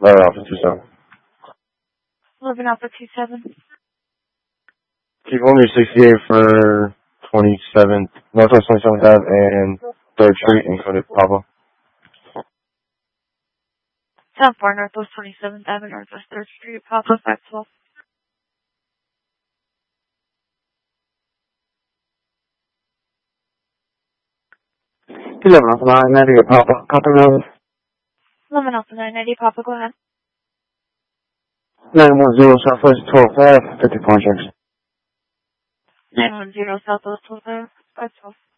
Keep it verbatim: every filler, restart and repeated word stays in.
Right off of two seven. eleven Alpha two seven. Keep only sixty-eight for twenty-seventh, Northwest twenty-seventh Ave and third Street in Coded Papa. South four Northwest twenty-seventh Avenue, Northwest third Street, Papa five twelve. eleven Alpha nine ninety at Papa. Copy number. eleven Alpha nine ninety, Papa, go ahead. nine one zero Southwest twelfth Ave, fifty point six. nine one zero Southwest twelfth Avenue, five twelve.